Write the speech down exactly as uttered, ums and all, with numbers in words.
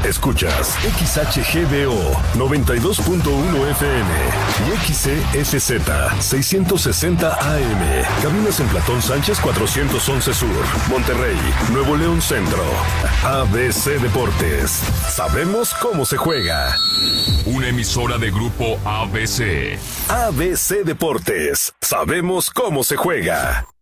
Escuchas X H G B O noventa y dos punto uno F M y X C S Z seiscientos sesenta A M. Cabinas en Platón Sánchez cuatrocientos once Sur, Monterrey, Nuevo León Centro. A B C Deportes. Sabemos cómo se juega. Una emisora de Grupo A B C. A B C Deportes. Sabemos cómo se juega.